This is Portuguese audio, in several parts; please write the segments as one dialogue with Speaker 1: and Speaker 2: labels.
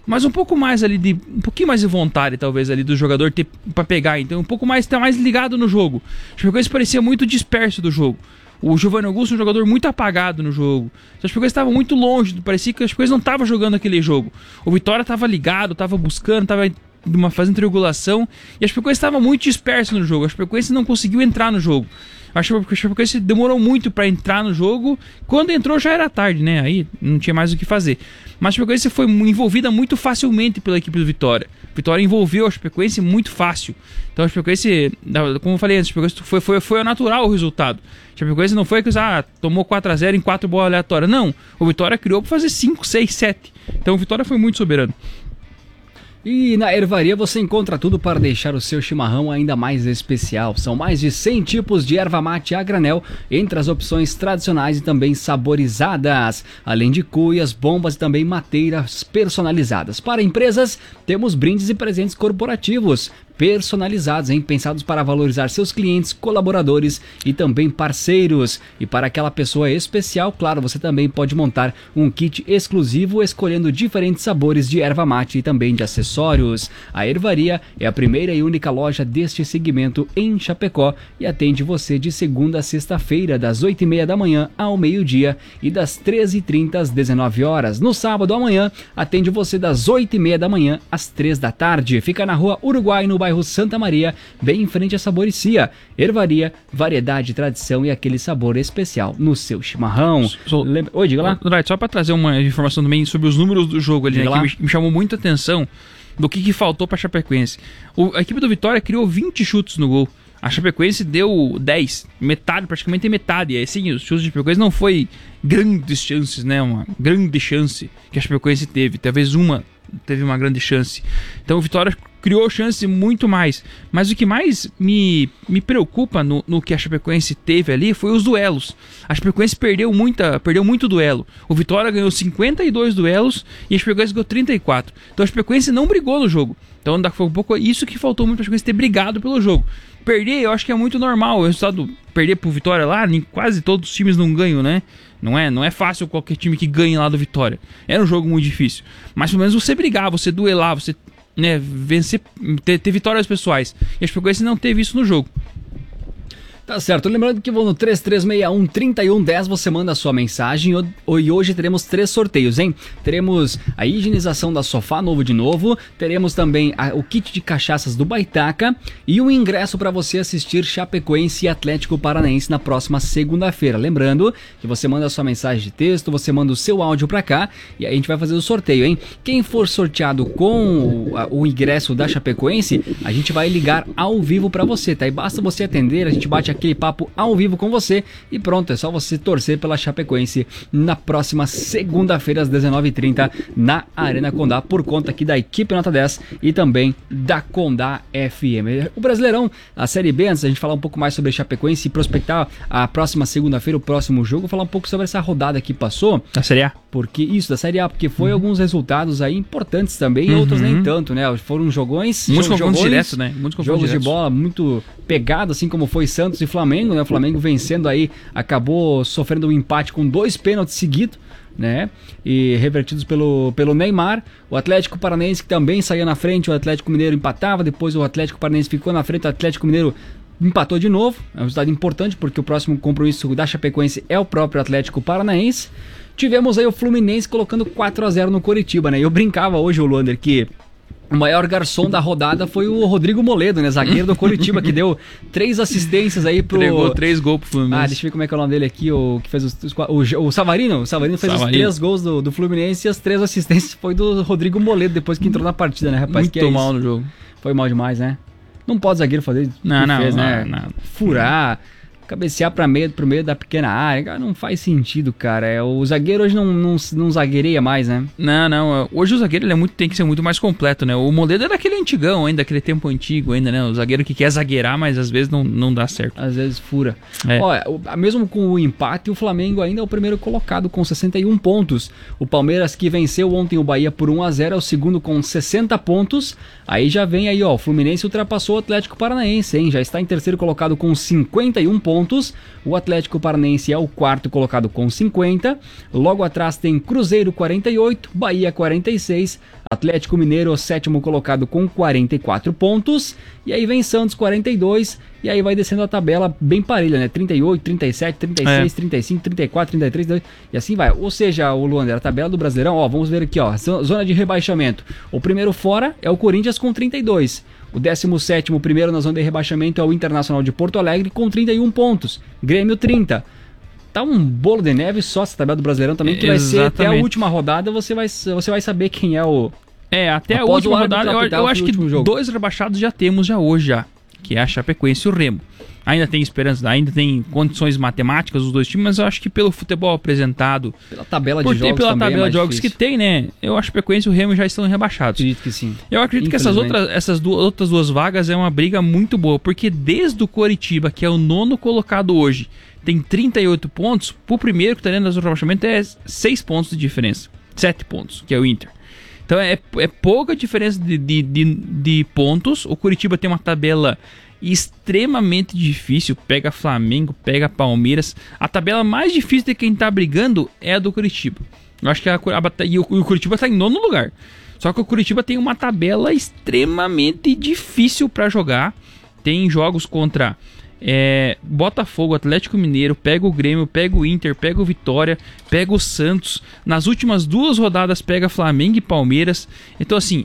Speaker 1: mas um pouco mais ali um pouquinho mais de vontade, talvez, ali do jogador ter pra pegar. Então, um pouco mais, tá mais ligado no jogo. A Chapecoense parecia muito disperso do jogo. O Giovanni Augusto é um jogador muito apagado no jogo. A Chapecoense estava muito longe, parecia que a Chapecoense não estava jogando aquele jogo. O Vitória estava ligado, estava buscando, estava fazendo triangulação, e a Chapecoense estava muito disperso no jogo. A Chapecoense não conseguiu entrar no jogo. Acho que a Chapecoense demorou muito para entrar no jogo. Quando entrou já era tarde, né? Aí não tinha mais o que fazer. Mas a Chapecoense foi envolvida muito facilmente pela equipe do Vitória. Vitória envolveu a Chapecoense muito fácil. Então a Chapecoense, como eu falei antes, a Chapecoense foi ao natural o resultado. A Chapecoense não foi que tomou 4-0 em 4 bolas aleatórias. Não, o Vitória criou para fazer 5, 6, 7. Então o Vitória foi muito soberano.
Speaker 2: E na Ervaria você encontra tudo para deixar o seu chimarrão ainda mais especial. São mais de 100 tipos de erva mate a granel, entre as opções tradicionais e também saborizadas. Além de cuias, bombas e também mateiras personalizadas. Para empresas, temos brindes e presentes corporativos personalizados, pensados para valorizar seus clientes, colaboradores e também parceiros. E para aquela pessoa especial, claro, você também pode montar um kit exclusivo escolhendo diferentes sabores de erva mate e também de acessórios. A Ervaria é a primeira e única loja deste segmento em Chapecó e atende você de segunda a sexta-feira, das 8h30 da manhã ao meio-dia e das 13h30 às 19 horas. No sábado amanhã, atende você das 8h30 da manhã às 3 da tarde. Fica na Rua Uruguai, no bairro Santa Maria, bem em frente à Saboricia. Ervaria, variedade, tradição e aquele sabor especial no seu chimarrão. Oi, diga lá.
Speaker 1: Só para trazer uma informação também sobre os números do jogo ali, né, que me chamou muita atenção do que faltou para a Chapecoense. A equipe do Vitória criou 20 chutes no gol. A Chapecoense deu 10, metade, praticamente metade. E assim, os chutes de Chapecoense não foi grandes chances, né? Uma grande chance que a Chapecoense teve. Talvez teve uma grande chance. Então o Vitória criou chance muito mais. Mas o que mais me preocupa no que a Chapecoense teve ali foi os duelos. A Chapecoense perdeu muito duelo. O Vitória ganhou 52 duelos e a Chapecoense ganhou 34. Então a Chapecoense não brigou no jogo. Então foi um pouco isso que faltou muito para a Chapecoense ter brigado pelo jogo. Perder, eu acho que é muito normal. O resultado, perder pro Vitória lá, quase todos os times não ganham, né? Não é fácil qualquer time que ganhe lá do Vitória. Era um jogo muito difícil. Mas pelo menos você brigar, você duelar, você vencer, ter vitórias pessoais. E a Chapecoense não teve isso no jogo.
Speaker 2: Tá certo, lembrando que vou no 3361-3110, você manda a sua mensagem e hoje teremos 3 sorteios, Teremos a higienização da Sofá Novo de Novo, teremos também o kit de cachaças do Baitaca e um ingresso para você assistir Chapecoense e Atlético Paranaense na próxima segunda-feira. Lembrando que você manda a sua mensagem de texto, você manda o seu áudio para cá e aí a gente vai fazer o sorteio, Quem for sorteado com o ingresso da Chapecoense, a gente vai ligar ao vivo para você, tá? E basta você atender, a gente bate aquele papo ao vivo com você e pronto, é só você torcer pela Chapecoense na próxima segunda-feira às 19h30 na Arena Condá, por conta aqui da equipe Nota 10 e também da Condá FM. O Brasileirão, a Série B, antes da gente falar um pouco mais sobre a Chapecoense e prospectar a próxima segunda-feira, o próximo jogo, falar um pouco sobre essa rodada que passou.
Speaker 1: Da Série A?
Speaker 2: Da Série A, porque foi alguns resultados aí importantes também, outros nem tanto, né? Foram jogões
Speaker 1: diretos, né?
Speaker 2: Jogos de bola muito pegado, assim como foi Santos e Flamengo, né? O Flamengo vencendo aí, acabou sofrendo um empate com 2 pênaltis seguidos, né? E revertidos pelo Neymar. O Atlético Paranaense que também saía na frente, o Atlético Mineiro empatava, depois o Atlético Paranaense ficou na frente, o Atlético Mineiro empatou de novo. É um resultado importante porque o próximo compromisso da Chapecoense é o próprio Atlético Paranaense. Tivemos aí o Fluminense colocando 4-0 no Coritiba, né? Eu brincava hoje, o Luander, que o maior garçom da rodada foi o Rodrigo Moledo, né? Zagueiro do Coritiba, que deu 3 assistências aí pro...
Speaker 1: Entregou 3 gols pro Fluminense.
Speaker 2: Deixa eu ver como é que é o nome dele aqui, o que fez o Savarino. O Savarino fez os 3 gols do Fluminense e as 3 assistências foi do Rodrigo Moledo, depois que entrou na partida, né, rapaz?
Speaker 1: Muito mal no jogo.
Speaker 2: Foi mal demais, né? Não pode zagueiro fazer
Speaker 1: Não.
Speaker 2: Furar, cabecear pro meio da pequena área, não faz sentido, cara. O zagueiro hoje não zagueireia mais, né?
Speaker 1: Não. Hoje o zagueiro tem que ser muito mais completo, né? O Moledo é daquele antigão ainda, daquele tempo antigo ainda, né? O zagueiro que quer zagueirar, mas às vezes não dá certo.
Speaker 2: Às vezes fura. Olha, mesmo com o empate, o Flamengo ainda é o primeiro colocado com 61 pontos. O Palmeiras, que venceu ontem o Bahia por 1-0, é o segundo com 60 pontos. Aí já vem aí, o Fluminense ultrapassou o Atlético Paranaense, Já está em terceiro colocado com 51 pontos. O Atlético Paranaense é o quarto colocado com 50. Logo atrás tem Cruzeiro 48, Bahia 46, Atlético Mineiro, o 7º colocado com 44 pontos. E aí vem Santos, 42. E aí vai descendo a tabela bem parelha, né? 38, 37, 36, 35, 34, 33, 32, e assim vai. Ou seja, o Luander, a tabela do Brasileirão, ó, vamos ver aqui, ó. Zona de rebaixamento. O primeiro fora é o Corinthians com 32. O 17º primeiro na zona de rebaixamento é o Internacional de Porto Alegre com 31 pontos. Grêmio, 30. Tá um bolo de neve só essa tabela do Brasileirão também, que vai ser até a última rodada, você vai saber quem é o...
Speaker 1: até a última rodada, eu acho que 2 rebaixados já temos já hoje, que é a Chapecoense e o Remo. Ainda tem esperança, ainda tem condições matemáticas os dois times, mas eu acho que pelo futebol apresentado,
Speaker 2: pela tabela de jogos,
Speaker 1: pela tabela de jogos que tem, né? Eu acho que a Chapecoense e o Remo já estão rebaixados.
Speaker 2: Acredito que sim.
Speaker 1: Eu acredito que essas outras duas vagas é uma briga muito boa, porque desde o Coritiba, que é o 9º colocado hoje, tem 38 pontos, pro primeiro que está dentro da zona de rebaixamento é 6 pontos de diferença. 7 pontos, que é o Inter. Então é pouca diferença de pontos. O Coritiba tem uma tabela extremamente difícil. Pega Flamengo, pega Palmeiras. A tabela mais difícil de quem tá brigando é a do Coritiba. Eu acho que o Coritiba tá em 9º lugar. Só que o Coritiba tem uma tabela extremamente difícil para jogar. Tem jogos contra Botafogo, Atlético Mineiro, pega o Grêmio, pega o Inter, pega o Vitória, pega o Santos. Nas últimas 2 rodadas pega Flamengo e Palmeiras. Então assim,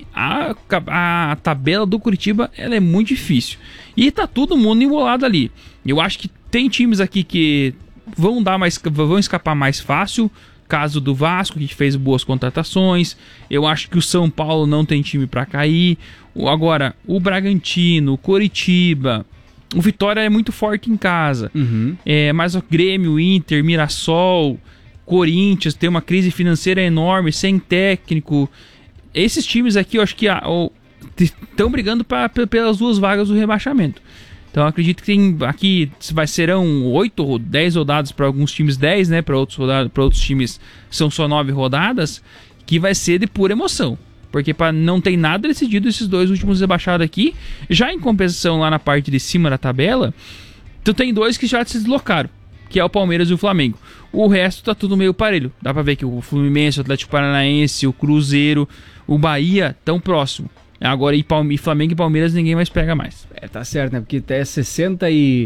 Speaker 1: a tabela do Coritiba ela é muito difícil. E tá todo mundo embolado ali. Eu acho que tem times aqui que vão escapar mais fácil. Caso do Vasco, que fez boas contratações. Eu acho que o São Paulo não tem time para cair. Agora, o Bragantino, o Coritiba, o Vitória é muito forte em casa. Mas o Grêmio, Inter, Mirassol, Corinthians tem uma crise financeira enorme, sem técnico. Esses times aqui, eu acho que estão brigando pelas 2 vagas do rebaixamento. Então eu acredito que serão 8 ou 10 rodadas para alguns times, 10, né? Para outros times são só 9 rodadas, que vai ser de pura emoção. Porque não tem nada decidido esses 2 últimos rebaixados aqui. Já em compensação lá na parte de cima da tabela, tu tem 2 que já se deslocaram, que é o Palmeiras e o Flamengo. O resto tá tudo meio parelho. Dá pra ver que o Fluminense, o Atlético Paranaense, o Cruzeiro, o Bahia tão próximo. Agora, Flamengo e Palmeiras ninguém mais pega mais.
Speaker 2: Tá certo, né? Porque até 61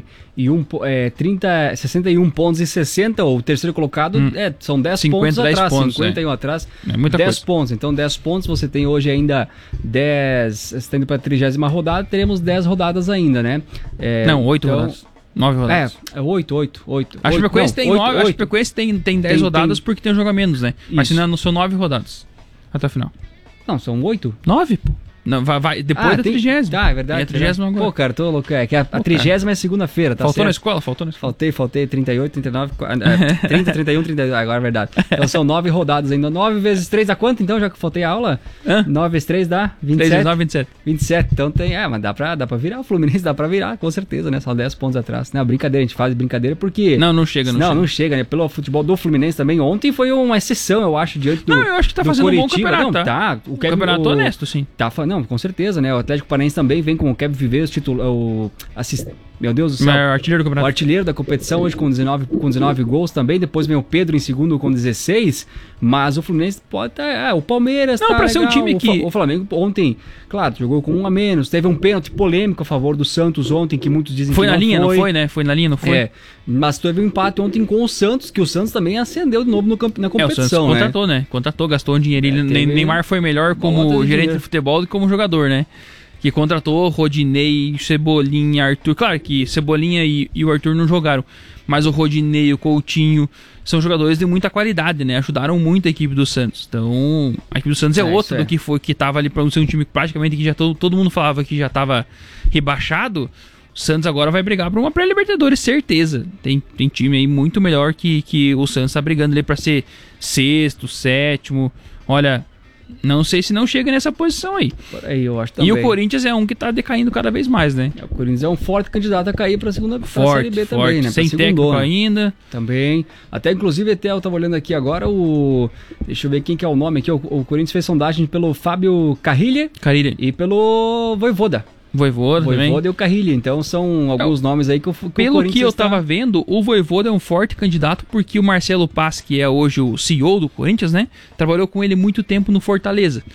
Speaker 2: pontos e 60, o terceiro colocado, são 10 pontos atrás, 51 atrás,
Speaker 1: é muita
Speaker 2: 10
Speaker 1: coisa.
Speaker 2: pontos. Então 10 pontos, você tem hoje ainda 10, você está indo para a 30ª rodada, teremos 10 rodadas ainda, né?
Speaker 1: 8 rodadas. 9 rodadas.
Speaker 2: 8.
Speaker 1: A Chapecoense tem 9, a Chapecoense tem 10 rodadas porque tem um jogo a menos, né? Isso. Mas não são 9 rodadas até o final.
Speaker 2: Não, são 8?
Speaker 1: 9, pô. Não, vai depois da 30ª.
Speaker 2: Tá, é verdade.
Speaker 1: É a 30ª agora.
Speaker 2: Pô, cara, tô louco. É que a 30ª é segunda-feira, tá
Speaker 1: Faltou
Speaker 2: certo?
Speaker 1: na escola?
Speaker 2: Faltei. 38, 39, 30, 31, 32. Agora é verdade. Então são 9 rodadas ainda. 9 vezes 3 dá quanto, então, já que faltei a aula? 9 vezes 3 dá 27. 3 vezes 9,
Speaker 1: 27.
Speaker 2: 27. Então tem... mas dá pra virar. O Fluminense dá pra virar, com certeza, né? Só 10 pontos atrás. Não, brincadeira, a gente faz brincadeira porque...
Speaker 1: Não chega.
Speaker 2: Não chega, né? Pelo futebol do Fluminense também. Ontem foi uma exceção, eu acho, diante do...
Speaker 1: eu acho que tá fazendo
Speaker 2: Coritiba.
Speaker 1: Um bom campeonato.
Speaker 2: Não, tá.
Speaker 1: O campeonato honesto, sim.
Speaker 2: Não, com certeza, né? O Atlético Paranaense também vem com o Kevin Viveros, meu Deus do céu.
Speaker 1: Artilheiro do campeonato.
Speaker 2: O artilheiro da competição hoje com 19 gols também. Depois vem o Pedro em segundo com 16. Mas o Fluminense pode estar... o Palmeiras
Speaker 1: não, pra ser um time que...
Speaker 2: O Flamengo ontem, claro, jogou com 1 a menos. Teve um pênalti polêmico a favor do Santos ontem, que muitos dizem
Speaker 1: foi
Speaker 2: que
Speaker 1: não foi. Não foi, né? Foi na linha, não foi?
Speaker 2: Mas teve um empate ontem com o Santos, que o Santos também acendeu de novo na competição,
Speaker 1: o Santos contratou, né? Contratou, gastou um dinheirinho. Neymar foi melhor como gerente de futebol do que como jogador, né? Que contratou Rodinei, Cebolinha, Arthur. Claro que Cebolinha e o Arthur não jogaram, mas o Rodinei, o Coutinho são jogadores de muita qualidade, né? Ajudaram muito a equipe do Santos. Então, a equipe do Santos é outra do que foi, que tava ali para ser um time praticamente que já todo mundo falava que já tava rebaixado. O Santos agora vai brigar para uma pré-Libertadores, certeza. Tem time aí muito melhor que o Santos tá brigando ali para ser 6º, 7º. Olha, não sei se não chega nessa posição aí.
Speaker 2: Por aí, eu acho também.
Speaker 1: E o Corinthians é um que tá decaindo cada vez mais, né?
Speaker 2: O Corinthians é um forte candidato a cair pra segunda Série B também, né?
Speaker 1: Sem técnico ainda.
Speaker 2: Também. Até, inclusive, eu tava olhando aqui agora deixa eu ver quem que é o nome aqui. O Corinthians fez sondagem pelo Fábio Carrilha.
Speaker 1: E
Speaker 2: pelo Vojvoda.
Speaker 1: Também.
Speaker 2: E o Carrilha, então são alguns nomes aí que o
Speaker 1: Pelo que eu tava vendo, o Vojvoda é um forte candidato porque o Marcelo Paz, que é hoje o CEO do Corinthians, né, trabalhou com ele muito tempo no Fortaleza.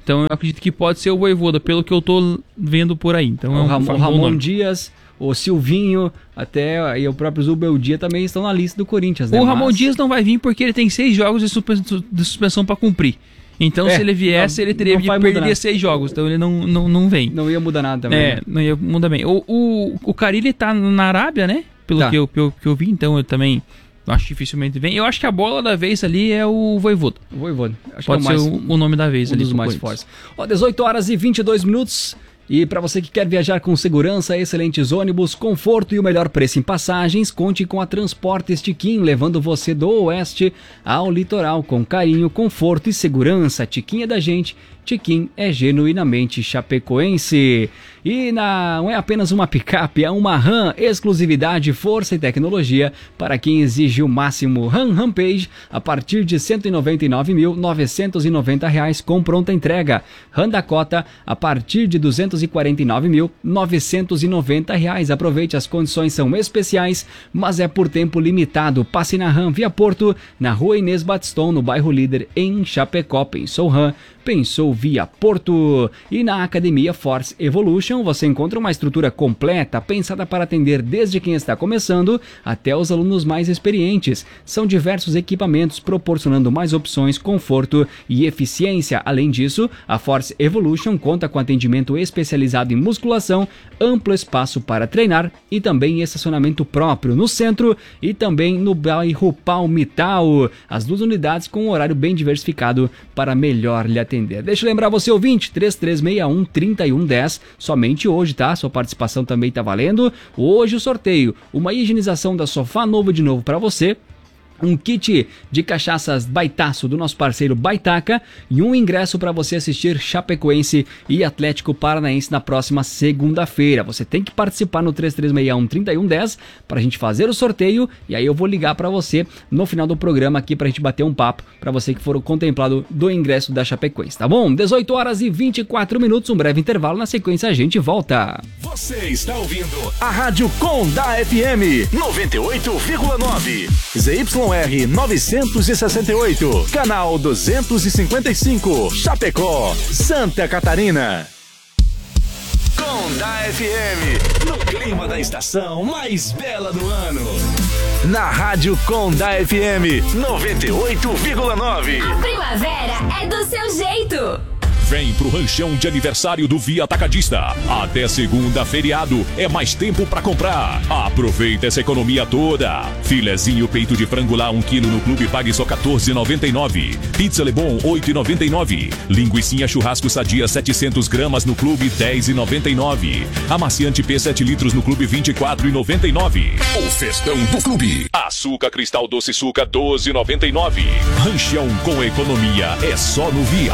Speaker 1: Então eu acredito que pode ser o Vojvoda, pelo que eu tô vendo por aí. Então
Speaker 2: o Ramon Dias, o Silvinho, até e o próprio Zubeldia também estão na lista do Corinthians, né?
Speaker 1: O Ramon Dias não vai vir porque ele tem 6 jogos de suspensão para cumprir. Então, se ele viesse, ele teria que perder 6 jogos. Então, ele não vem.
Speaker 2: Não ia mudar nada também.
Speaker 1: Né? Não ia mudar bem. O Carille tá na Arábia, né? Pelo que eu vi. Então, eu também acho que dificilmente vem. Eu acho que a bola da vez ali é o Vojvoda.
Speaker 2: O Vojvoda. Acho
Speaker 1: Pode
Speaker 2: que é
Speaker 1: ser o nome da vez ali.
Speaker 2: Um dos mais fortes. 18 horas e 22 minutos. E para você que quer viajar com segurança, excelentes ônibus, conforto e o melhor preço em passagens, conte com a Transportes Tiquim, levando você do oeste ao litoral com carinho, conforto e segurança. Tiquim é da gente, Tiquim é genuinamente chapecoense. E não é apenas uma picape, é uma RAM, exclusividade, força e tecnologia para quem exige o máximo. RAM Rampage a partir de R$ 199.990 com pronta entrega. RAM Dakota a partir de R$ 249.990. Aproveite, as condições são especiais, mas é por tempo limitado. Passe na RAM Via Porto, na Rua Inês Batistão, no bairro Líder, em Chapecó. Pensou RAM, pensou Via Porto. E na Academia Force Evolution você encontra uma estrutura completa, pensada para atender desde quem está começando até os alunos mais experientes. São diversos equipamentos proporcionando mais opções, conforto e eficiência. Além disso, a Force Evolution conta com atendimento especializado em musculação, amplo espaço para treinar e também estacionamento próprio no centro e também no bairro Palmital. As 2 unidades com um horário bem diversificado para melhor lhe atender. Deixa eu lembrar você, ouvinte, 3361-3110, somente hoje, tá? Sua participação também tá valendo. Hoje o sorteio, uma higienização da sofá novo de novo para você, um kit de cachaças Baitaço do nosso parceiro Baitaca e um ingresso para você assistir Chapecoense e Atlético Paranaense na próxima segunda-feira. Você tem que participar no 3361-3110 para a gente fazer o sorteio e aí eu vou ligar para você no final do programa aqui para a gente bater um papo para você que for contemplado do ingresso da Chapecoense, tá bom? 18 horas e 24 minutos, um breve intervalo, na sequência a gente volta.
Speaker 3: Você está ouvindo a Rádio Com da FM 98,9 ZYR 968, canal 255, Chapecó, Santa Catarina. Com da FM, no clima da estação mais bela do ano. Na Rádio Com da FM 98,9.
Speaker 4: A primavera é do seu jeito.
Speaker 3: Vem pro ranchão de aniversário do Via Atacadista. Até segunda, feriado, é mais tempo pra comprar. Aproveita essa economia toda. Filezinho peito de frango lá 1 kg no clube, pague só R$14,99. Pizza Lebon, R$8,99. Linguicinha churrasco sadia 700 gramas no clube, R$10,99. Amaciante P 7 litros no clube, R$24,99. O festão do clube. Açúcar Cristal Doce Suca, R$12,99. Ranchão com economia é só no Via.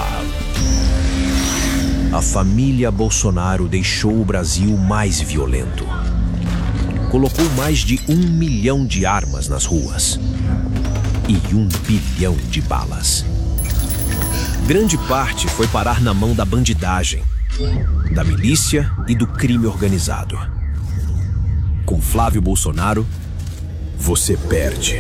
Speaker 5: A família Bolsonaro deixou o Brasil mais violento. Colocou mais de 1 milhão de armas nas ruas e 1 bilhão de balas. Grande parte foi parar na mão da bandidagem, da milícia e do crime organizado. Com Flávio Bolsonaro, você perde.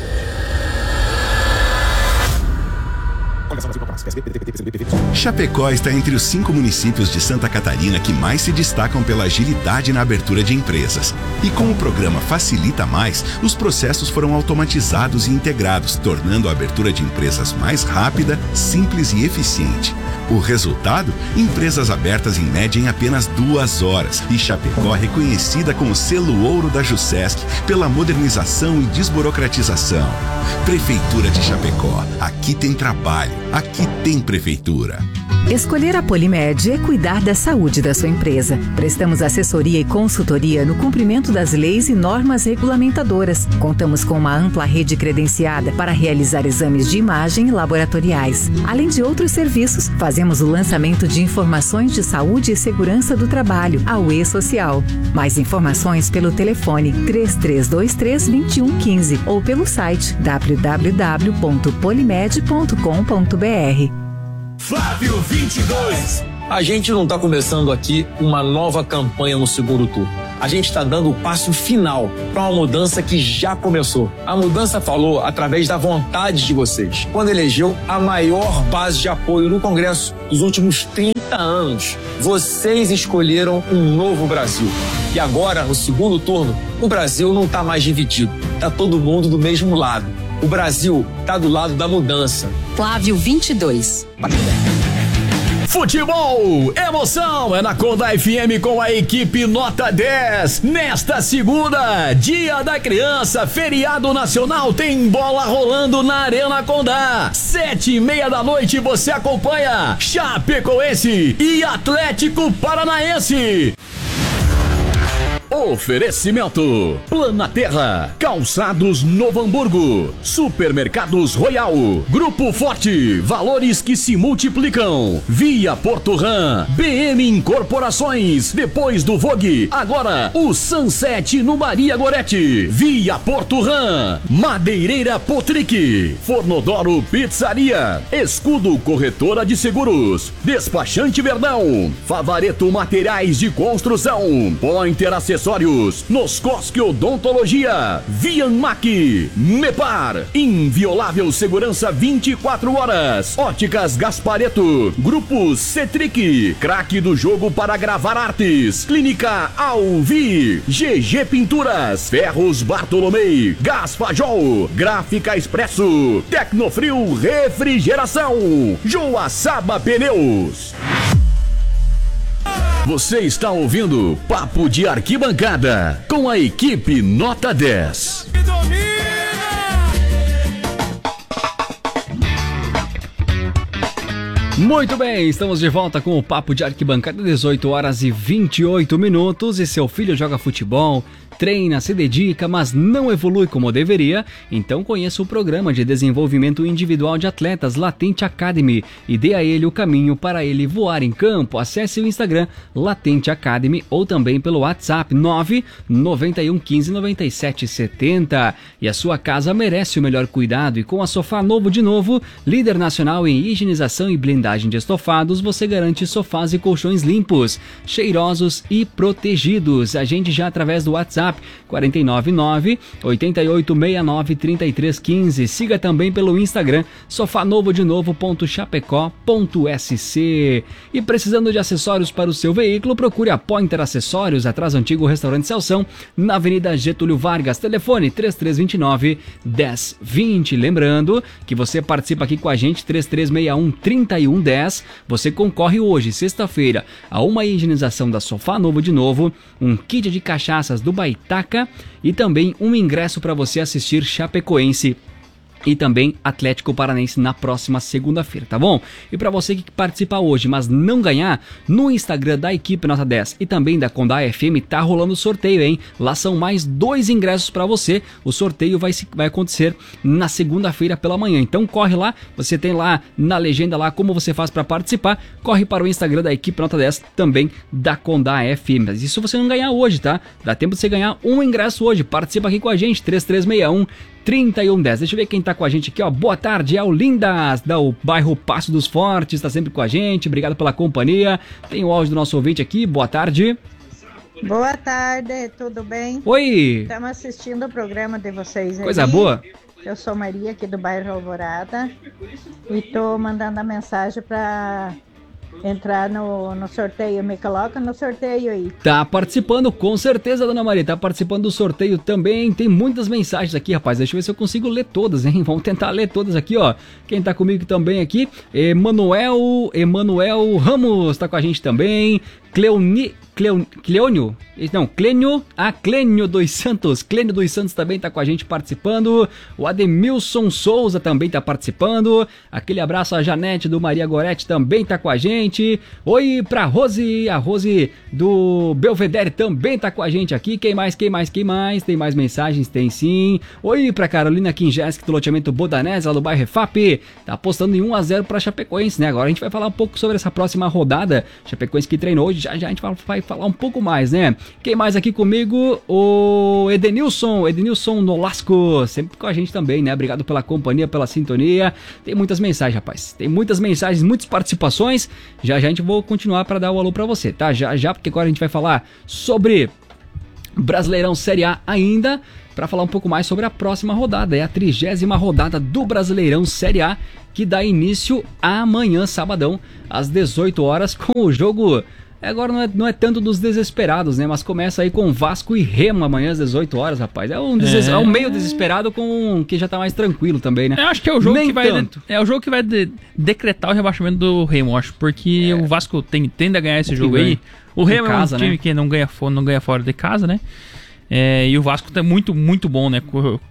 Speaker 6: Chapecó está entre os 5 municípios de Santa Catarina que mais se destacam pela agilidade na abertura de empresas. E com o programa Facilita Mais, os processos foram automatizados e integrados, tornando a abertura de empresas mais rápida, simples e eficiente. O resultado? Empresas abertas em média em apenas 2 horas. E Chapecó reconhecida com o selo ouro da Jusesc pela modernização e desburocratização. Prefeitura de Chapecó. Aqui tem trabalho. Aqui tem prefeitura.
Speaker 7: Escolher a Polimed é cuidar da saúde da sua empresa. Prestamos assessoria e consultoria no cumprimento das leis e normas regulamentadoras. Contamos com uma ampla rede credenciada para realizar exames de imagem e laboratoriais. Além de outros serviços, fazemos o lançamento de informações de saúde e segurança do trabalho, a UE Social. Mais informações pelo telefone 3323-2115 ou pelo site www.polimed.com.br.
Speaker 3: Flávio 22.
Speaker 8: A gente não está começando aqui uma nova campanha no segundo turno. a gente está dando o passo final para uma mudança que já começou. A mudança falou através da vontade de vocês, quando elegeu a maior base de apoio no Congresso dos últimos 30 anos. Vocês escolheram um novo Brasil. E agora, no segundo turno, o Brasil não está mais dividido. Está todo mundo do mesmo lado. O Brasil está do lado da mudança.
Speaker 4: Flávio 22.
Speaker 9: Futebol, emoção, é na Conda FM com a equipe Nota 10. Nesta segunda, Dia da Criança, feriado nacional, tem bola rolando na Arena Condá. 7:30 da noite você acompanha Chapecoense e Atlético Paranaense. Oferecimento: Planaterra, Calçados Novo Hamburgo, Supermercados Royal, Grupo Forte, valores que se multiplicam, Via Porto-Ram, BM Incorporações, depois do Vogue, agora o Sunset no Maria Gorete, Via Porto-Ram, Madeireira Potric, Fornodoro Pizzaria, Escudo Corretora de Seguros, Despachante Verdão, Favareto Materiais de Construção, Pointer Acessórios, Noscosque Odontologia, Vianmac, Mepar, Inviolável Segurança 24 horas, Óticas Gaspareto, Grupo Cetric, Craque do Jogo para Gravar Artes, Clínica Alvi, GG Pinturas, Ferros Bartolomei, Gaspajol, Gráfica Expresso, Tecnofrio Refrigeração, Joaçaba Pneus. Você está ouvindo Papo de Arquibancada com a equipe Nota 10.
Speaker 2: Muito bem, estamos de volta com o Papo de Arquibancada, 18 horas e 28 minutos. E seu filho joga futebol, treina, se dedica, mas não evolui como deveria? Então conheça o programa de desenvolvimento individual de atletas Latente Academy e dê a ele o caminho para ele voar em campo. Acesse o Instagram Latente Academy ou também pelo WhatsApp 991 15 97 70. E a sua casa merece o melhor cuidado, e com a Sofá Novo de Novo, líder nacional em higienização e blendagem de estofados, você garante sofás e colchões limpos, cheirosos e protegidos. Agende já através do WhatsApp 499-8869-3315. Siga também pelo Instagram sofanovodenovo.chapecó.sc. E precisando de acessórios para o seu veículo, procure a Pointer Acessórios, atrás do antigo restaurante Celção, na Avenida Getúlio Vargas. Telefone 3329-1020. Lembrando que você participa aqui com a gente, 3361-3110. Você concorre hoje, sexta-feira, a uma higienização da Sofá Novo de Novo, um kit de cachaças do Baitaca e também um ingresso para você assistir Chapecoense e também Atlético Paranaense na próxima segunda-feira, tá bom? E para você que participa hoje, mas não ganhar, no Instagram da equipe Nota 10 e também da Condá FM tá rolando sorteio, hein? Lá são mais 2 ingressos para você. O sorteio vai acontecer na segunda-feira pela manhã. Então corre lá, você tem lá na legenda lá como você faz para participar. Corre para o Instagram da equipe Nota 10, também da Condá FM. Mas isso você não ganhar hoje, tá? Dá tempo de você ganhar um ingresso hoje. Participa aqui com a gente, 3361-3110. Deixa eu ver quem tá com a gente aqui, ó. Boa tarde, é o Lindas, do bairro Passo dos Fortes, tá sempre com a gente. Obrigado pela companhia. Tem o áudio do nosso ouvinte aqui. Boa tarde.
Speaker 10: Boa tarde, tudo bem?
Speaker 2: Oi.
Speaker 10: Estamos assistindo o programa de vocês aí.
Speaker 2: Coisa boa.
Speaker 10: Eu sou Maria, aqui do bairro Alvorada. E tô mandando a mensagem para entrar no sorteio. Me coloca no sorteio aí.
Speaker 2: Tá participando, com certeza, dona Maria. Tá participando do sorteio também. Tem muitas mensagens aqui, rapaz. Deixa eu ver se eu consigo ler todas, hein? Vamos tentar ler todas aqui, ó. Quem tá comigo também aqui, Emanuel Ramos tá com a gente também. Clênio dos Santos. Clênio dos Santos também tá com a gente participando. O Ademilson Souza também tá participando. Aquele abraço a Janete do Maria Gorete também tá com a gente. Oi pra Rose, a Rose do Belvedere também tá com a gente aqui. Quem mais? Tem mais mensagens? Tem sim. Oi pra Carolina Kinjeski do loteamento Bodanese, lá do bairro Refap. Tá apostando em 1-0 pra Chapecoense, né? Agora a gente vai falar um pouco sobre essa próxima rodada. Chapecoense que treinou hoje, já a gente vai falar um pouco mais, né? Quem mais aqui comigo? O Edenilson Nolasco, sempre com a gente também, né? Obrigado pela companhia, pela sintonia. Tem muitas mensagens, rapaz. Tem muitas mensagens, muitas participações. Já a gente vou continuar para dar o alô para você, tá? Já, porque agora a gente vai falar sobre Brasileirão Série A ainda, para falar um pouco mais sobre a próxima rodada. É a 30ª rodada do Brasileirão Série A, que dá início amanhã, sabadão, às 18 horas, com o jogo... Agora não é tanto dos desesperados, né? Mas começa aí com Vasco e Remo amanhã às 18 horas, rapaz. É um meio desesperado com quem já tá mais tranquilo também, né?
Speaker 1: Eu acho que é o jogo o jogo que vai decretar o rebaixamento do Remo, acho. Porque o Vasco tende a ganhar esse jogo aí. O Remo é um time que não ganha fora de casa, né? E o Vasco tá muito, muito bom, né?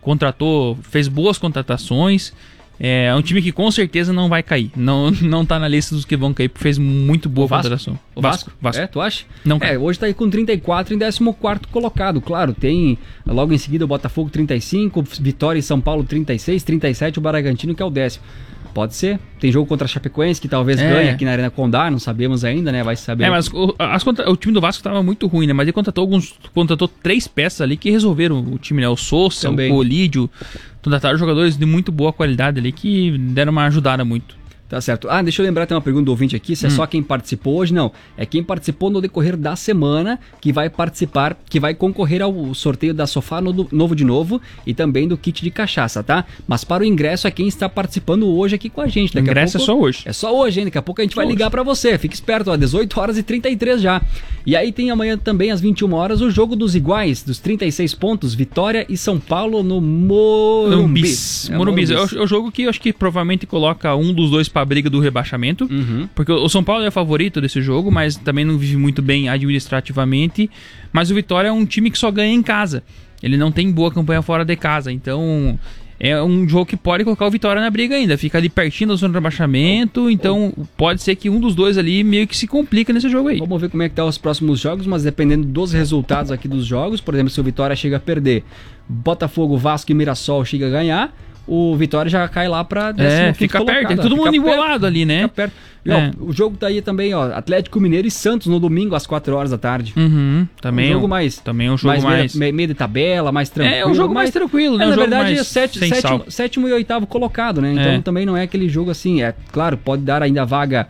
Speaker 1: Fez boas contratações. É um time que com certeza não vai cair. Não tá na lista dos que vão cair, porque fez muito boa contratação.
Speaker 2: O Vasco? Tu acha?
Speaker 1: Não.
Speaker 2: Hoje tá aí com 34 em 14º colocado. Claro, tem logo em seguida o Botafogo 35, Vitória e São Paulo 36, 37 o Bragantino que é o 10º. Pode ser. Tem jogo contra a Chapecoense que talvez ganhe aqui na Arena Condá, não sabemos ainda, né? Vai saber.
Speaker 1: Mas o time do Vasco tava muito ruim, né? Mas ele contratou 3 peças ali que resolveram o time, né? O Sousa, o Olídio, contrataram jogadores de muito boa qualidade ali que deram uma ajudada muito.
Speaker 2: Tá certo. Deixa eu lembrar, tem uma pergunta do ouvinte aqui, se é só quem participou hoje, não. É quem participou no decorrer da semana que vai participar, que vai concorrer ao sorteio da Sofá Novo de Novo e também do kit de cachaça, tá? Mas para o ingresso é quem está participando hoje aqui com a gente. Daqui
Speaker 1: ingresso
Speaker 2: a pouco,
Speaker 1: é só hoje.
Speaker 2: É só hoje, hein? Daqui a pouco a gente vai ligar para você. Fique esperto, 18h33 já. E aí tem amanhã também às 21 horas o jogo dos iguais, dos 36 pontos, Vitória e São Paulo no Morumbis.
Speaker 1: Morumbis. É o jogo que eu acho que provavelmente coloca um dos dois para briga do rebaixamento, porque o São Paulo é favorito desse jogo, mas também não vive muito bem administrativamente, mas o Vitória é um time que só ganha em casa, ele não tem boa campanha fora de casa, então é um jogo que pode colocar o Vitória na briga ainda, fica ali pertinho da zona de rebaixamento, então pode ser que um dos dois ali meio que se complica nesse jogo aí.
Speaker 2: Vamos ver como é que tá os próximos jogos, mas dependendo dos resultados aqui dos jogos, por exemplo, se o Vitória chega a perder, Botafogo, Vasco e Mirassol chega a ganhar, o Vitória já cai lá pra 15º
Speaker 1: fica
Speaker 2: colocado.
Speaker 1: perto, todo mundo embolado ali, né?
Speaker 2: Fica perto. E, o jogo tá aí também, Atlético Mineiro e Santos no domingo às 4 horas da tarde.
Speaker 1: Também
Speaker 2: um jogo mais meio de tabela, mais tranquilo.
Speaker 1: É um jogo mais tranquilo, né?
Speaker 2: Na verdade é sétimo e 8º colocado, né? Então também não é aquele jogo assim, claro, pode dar ainda vaga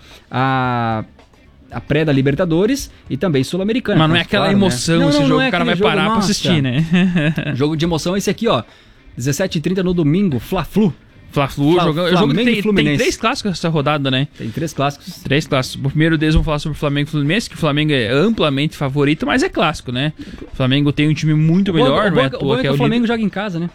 Speaker 2: a pré da Libertadores e também Sul-Americana.
Speaker 1: Mas não é aquela emoção, esse jogo, o cara vai parar pra assistir, né?
Speaker 2: Jogo de emoção é esse aqui, 17h30 no domingo, Fla-Flu.
Speaker 1: Jogo que tem 3 clássicos essa rodada, né?
Speaker 2: Tem 3 clássicos.
Speaker 1: 3 clássicos. O primeiro deles vamos falar sobre o Flamengo e Fluminense, que o Flamengo é amplamente favorito, mas é clássico, né? O Flamengo tem um time muito melhor, não é à toa que é o
Speaker 2: Flamengo joga em casa, né?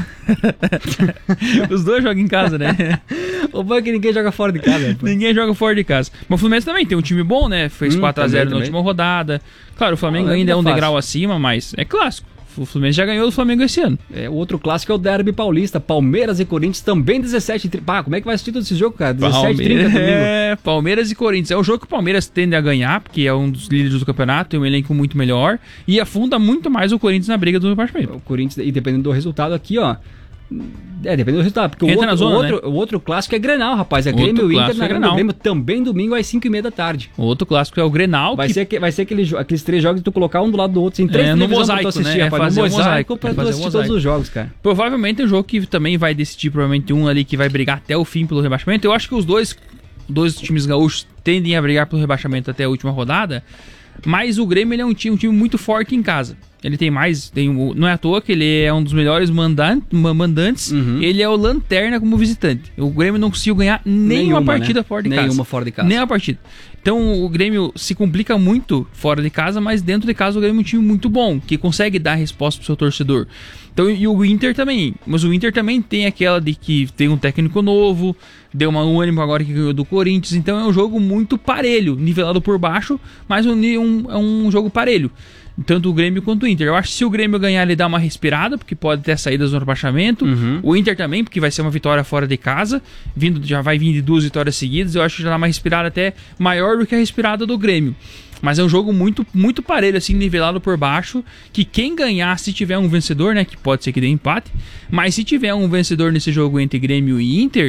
Speaker 1: Os dois jogam em casa, né?
Speaker 2: O bom é que ninguém joga fora de casa.
Speaker 1: Ninguém joga fora de casa. Mas o Fluminense também tem um time bom, né? Fez 4x0 na última rodada. Claro, o Flamengo ainda é um degrau acima, mas é clássico. O Fluminense já ganhou do Flamengo esse ano.
Speaker 2: O outro clássico é o Derby Paulista. Palmeiras e Corinthians também 17h30. Como é que vai assistir todo esse jogo, cara? 17h30 domingo.
Speaker 1: Palmeiras e Corinthians. É um jogo que o Palmeiras tende a ganhar, porque é um dos líderes do campeonato, tem um elenco muito melhor e afunda muito mais o Corinthians na briga do rebaixamento.
Speaker 2: O Corinthians, e dependendo do resultado aqui, depende do resultado, porque o outro clássico é Grenal, rapaz. É Grêmio e Inter na Arena do Grêmio, também domingo às 5h30 da tarde.
Speaker 1: O outro clássico é o Grenal.
Speaker 2: Vai ser aqueles 3 jogos que tu colocar um do lado do outro, em 3
Speaker 1: no mosaico, pra tu assistir, rapaz.
Speaker 2: No mosaico pra tu assistir todos os jogos, cara.
Speaker 1: Provavelmente é um jogo que também vai decidir, provavelmente um ali que vai brigar até o fim pelo rebaixamento. Eu acho que os dois times gaúchos tendem a brigar pelo rebaixamento até a última rodada, mas o Grêmio ele é um time muito forte em casa. Ele não é à toa que ele é um dos melhores mandantes, ele é o lanterna como visitante. O Grêmio não conseguiu ganhar nenhuma partida fora de casa.
Speaker 2: Nenhuma fora de casa.
Speaker 1: Nenhuma partida. Então o Grêmio se complica muito fora de casa, mas dentro de casa o Grêmio é um time muito bom, que consegue dar resposta pro seu torcedor. Então, e o Inter também. Mas o Inter também tem aquela de que tem um técnico novo, deu um ânimo agora que ganhou do Corinthians. Então é um jogo muito parelho, nivelado por baixo, mas é um jogo parelho. Tanto o Grêmio quanto o Inter. Eu acho que se o Grêmio ganhar, ele dá uma respirada, porque pode ter saídas no rebaixamento. O Inter também, porque vai ser uma vitória fora de casa. Já vai vir de 2 vitórias seguidas. Eu acho que já dá uma respirada até maior do que a respirada do Grêmio. Mas é um jogo muito, muito parelho, assim, nivelado por baixo. Que quem ganhar, se tiver um vencedor, né? Que pode ser que dê empate. Mas se tiver um vencedor nesse jogo entre Grêmio e Inter,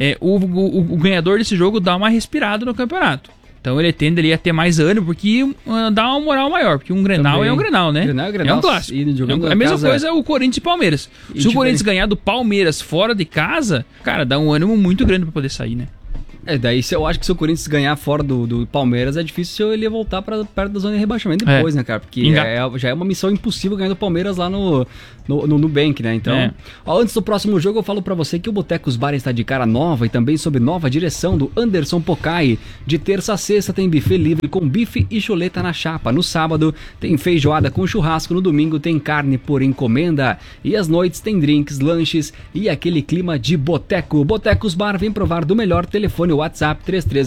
Speaker 1: o ganhador desse jogo dá uma respirada no campeonato. Então ele tende ali a ter mais ânimo, porque dá uma moral maior, porque um Grenal também é um Grenal, né?
Speaker 2: Grenal
Speaker 1: é um clássico. É a mesma coisa o Corinthians e Palmeiras. Se o Corinthians ganhar do Palmeiras fora de casa, cara, dá um ânimo muito grande pra poder sair, né?
Speaker 2: Daí eu acho que se o Corinthians ganhar fora do Palmeiras, é difícil ele voltar para perto da zona de rebaixamento depois, né, cara? Porque já é uma missão impossível ganhar do Palmeiras lá no Nubank, né? Então, antes do próximo jogo, eu falo para você que o Botecos Bar está de cara nova e também sob nova direção do Anderson Pocai. De terça a sexta tem buffet livre com bife e chuleta na chapa. No sábado tem feijoada com churrasco. No domingo tem carne por encomenda. E às noites tem drinks, lanches e aquele clima de boteco. Botecos Bar, vem provar do melhor. Telefone WhatsApp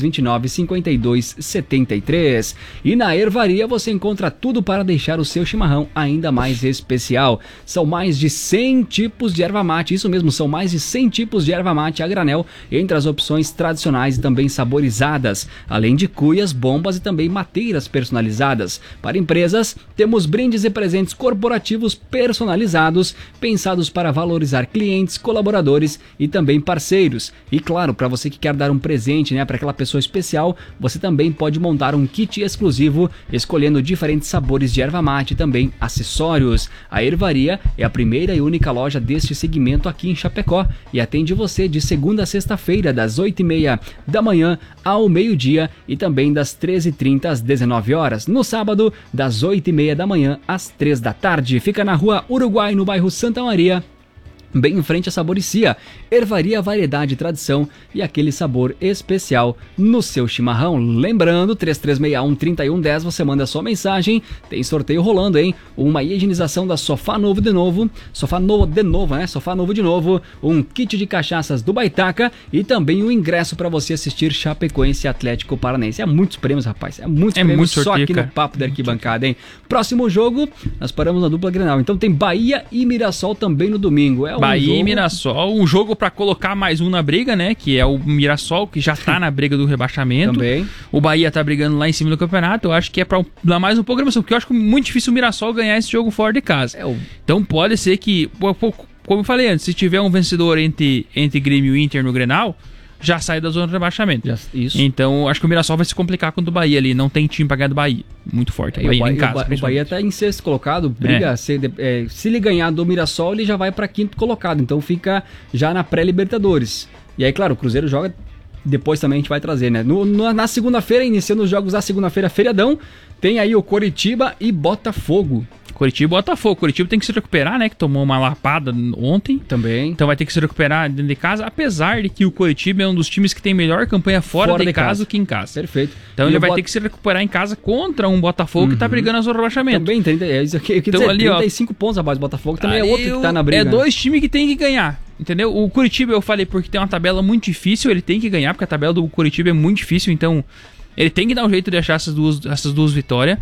Speaker 2: 3329-5273. E na Ervaria você encontra tudo para deixar o seu chimarrão ainda mais especial. São mais de 100 tipos de erva mate, isso mesmo, são mais de 100 tipos de erva mate a granel, entre as opções tradicionais e também saborizadas, além de cuias, bombas e também mateiras personalizadas. Para empresas, temos brindes e presentes corporativos personalizados, pensados para valorizar clientes, colaboradores e também parceiros. E claro, para você que quer dar um presente, né, para aquela pessoa especial, você também pode montar um kit exclusivo, escolhendo diferentes sabores de erva mate e também acessórios. A Ervaria é a primeira e única loja deste segmento aqui em Chapecó e atende você de segunda a sexta-feira, das 8h30 da manhã ao meio-dia e também das 13h30 às 19 horas. No sábado, das 8h30 da manhã às 3 da tarde. Fica na Rua Uruguai, no bairro Santa Maria, bem em frente à Saboricia. Ervaria, variedade, tradição e aquele sabor especial no seu chimarrão. Lembrando, 3361-3110, você manda a sua mensagem. Tem sorteio rolando, hein? Uma higienização da Sofá Novo de Novo. Sofá Novo de Novo, né? Sofá Novo de Novo. Um kit de cachaças do Baitaca e também um ingresso para você assistir Chapecoense Atlético Paranense. É muitos prêmios, rapaz. É muitos prêmios muito sorteio, só aqui cara. No Papo da Arquibancada, hein? Próximo jogo, nós paramos na dupla Grenal. Então tem Bahia e Mirassol também no domingo.
Speaker 1: Bahia e Mirassol, um jogo para colocar mais um na briga, né? Que é o Mirassol, que já tá na briga do rebaixamento.
Speaker 2: Também.
Speaker 1: O Bahia tá brigando lá em cima do campeonato. Eu acho que é para dar mais uma programação, porque eu acho muito difícil o Mirassol ganhar esse jogo fora de casa. Então pode ser que, como eu falei antes, se tiver um vencedor entre Grêmio e Inter no Grenal, já sai da zona de rebaixamento.
Speaker 2: Isso.
Speaker 1: Então, acho que o Mirassol vai se complicar contra o Bahia ali. Não tem time pra ganhar do Bahia. Muito forte.
Speaker 2: O Bahia tá em sexto colocado, briga. Se ele ganhar do Mirassol, ele já vai pra quinto colocado. Então fica já na pré-Libertadores. E aí, claro, o Cruzeiro joga. Depois também a gente vai trazer, né? Na segunda-feira, iniciando os jogos da segunda-feira, feriadão, tem aí o Coritiba e Botafogo.
Speaker 1: Coritiba e Botafogo. Coritiba tem que se recuperar, né? Que tomou uma lapada ontem.
Speaker 2: Também.
Speaker 1: Então vai ter que se recuperar dentro de casa. Apesar de que o Coritiba é um dos times que tem melhor campanha fora de casa do que em casa.
Speaker 2: Perfeito.
Speaker 1: Então ele vai ter que se recuperar em casa contra um Botafogo que tá brigando na zona de rebaixamento.
Speaker 2: Também, então, ali, 35 pontos abaixo do Botafogo. Também é outro que tá na briga.
Speaker 1: É dois times que tem que ganhar. Entendeu? O Coritiba eu falei porque tem uma tabela muito difícil. Ele tem que ganhar porque a tabela do Coritiba é muito difícil. Então ele tem que dar um jeito de achar essas duas vitórias.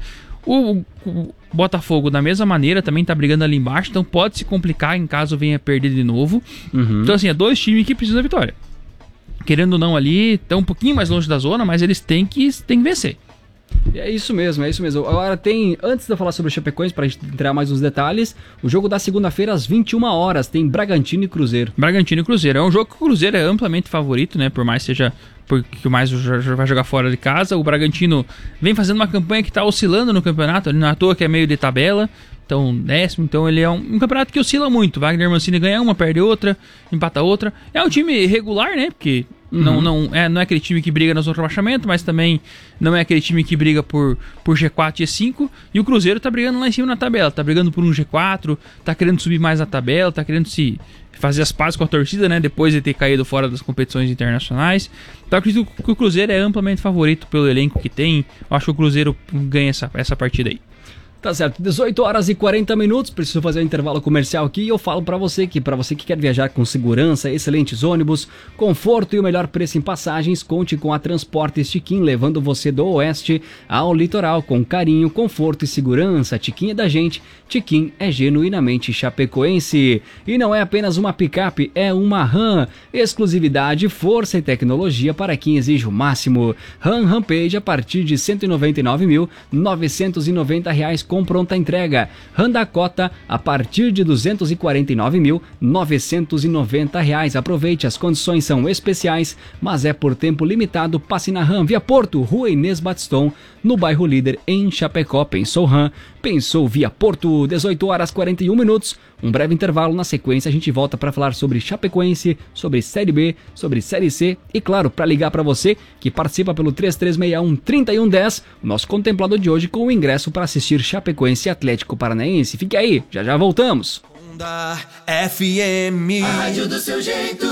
Speaker 1: O Botafogo, da mesma maneira, também tá brigando ali embaixo, então pode se complicar em caso venha perder de novo. Então, assim, é dois times que precisam da vitória. Querendo ou não, ali, estão um pouquinho mais longe da zona, mas eles têm que vencer.
Speaker 2: É isso mesmo. Agora antes de eu falar sobre o Chapecoense, pra gente entrar mais nos detalhes, o jogo da segunda-feira às 21 horas, tem Bragantino e Cruzeiro.
Speaker 1: Bragantino e Cruzeiro, é um jogo que o Cruzeiro é amplamente favorito, né, por mais seja... porque o mais vai jogar fora de casa. O Bragantino vem fazendo uma campanha que está oscilando no campeonato, ele não é à toa que é meio de tabela, então 10º, então ele é um campeonato que oscila muito. Wagner Mancini ganha uma, perde outra, empata outra. É um time regular, né? Porque não é aquele time que briga na zona de rebaixamento, mas também não é aquele time que briga por G4 e G5. E o Cruzeiro tá brigando lá em cima na tabela, tá brigando por um G4, tá querendo subir mais na tabela, tá querendo se fazer as pazes com a torcida, né? Depois de ter caído fora das competições internacionais. Então eu acredito que o Cruzeiro é amplamente favorito pelo elenco que tem. Eu acho que o Cruzeiro ganha essa partida aí.
Speaker 2: Tá certo, 18 horas e 40 minutos, preciso fazer um intervalo comercial aqui e eu falo para você que quer viajar com segurança, excelentes ônibus, conforto e o melhor preço em passagens, conte com a Transportes Tiquim, levando você do oeste ao litoral com carinho, conforto e segurança. Tiquim é da gente, Tiquim é genuinamente chapecoense. E não é apenas uma picape, é uma RAM, exclusividade, força e tecnologia para quem exige o máximo. RAM Rampage a partir de R$ 199.990 com pronta entrega. RAM Dakota a partir de R$ 249.990. Aproveite, as condições são especiais, mas é por tempo limitado. Passe na RAM Via Porto, Rua Inês Batiston, no bairro Líder, em Chapecó. Pensou RAM? pensou via Porto. 18 horas 41 minutos. Um breve intervalo. Na sequência a gente volta para falar sobre Chapecoense, sobre Série B, sobre Série C e, claro, para ligar para você que participa pelo 3361-3110, o nosso contemplado de hoje com o ingresso para assistir Chapecoense e Atlético Paranaense. Fique aí, já voltamos.
Speaker 11: Conda FM,
Speaker 12: a rádio do seu jeito.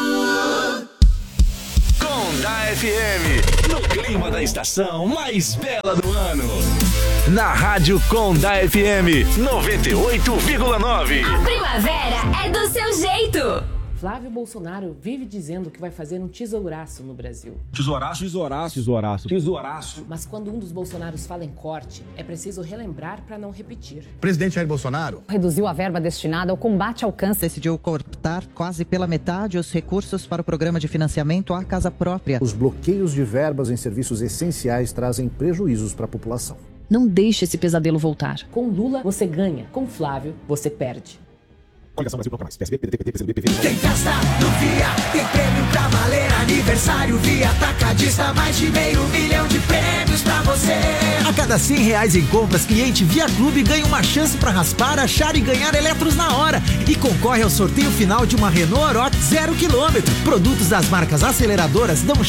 Speaker 11: Conda FM, no clima da estação mais bela do ano. Na rádio Conda FM 98,9.
Speaker 12: A primavera é do seu jeito.
Speaker 13: Flávio Bolsonaro vive dizendo que vai fazer um tesouraço no Brasil.
Speaker 14: Tesouraço? Tesouraço. Tesouraço. Tesouraço.
Speaker 13: Mas quando um dos Bolsonaros fala em corte, é preciso relembrar para não repetir.
Speaker 15: O presidente Jair Bolsonaro
Speaker 16: reduziu a verba destinada ao combate ao câncer.
Speaker 17: Decidiu cortar quase pela metade os recursos para o programa de financiamento à casa própria.
Speaker 18: Os bloqueios de verbas em serviços essenciais trazem prejuízos para a população.
Speaker 16: Não deixe esse pesadelo voltar.
Speaker 13: Com Lula, você ganha. Com Flávio, você perde.
Speaker 18: Coligação Brasil Bloco Mais. PSB, PDT, PCdoB, PV.
Speaker 12: Tem festa no Via, tem prêmio pra valer. Aniversário Via Atacadista, mais de 500 mil de prêmios pra você.
Speaker 19: A cada R$100 em compras, cliente Via Clube ganha uma chance pra raspar, achar e ganhar eletros na hora. E concorre ao sorteio final de uma Renault Oroch 0 km. Produtos das marcas aceleradoras dão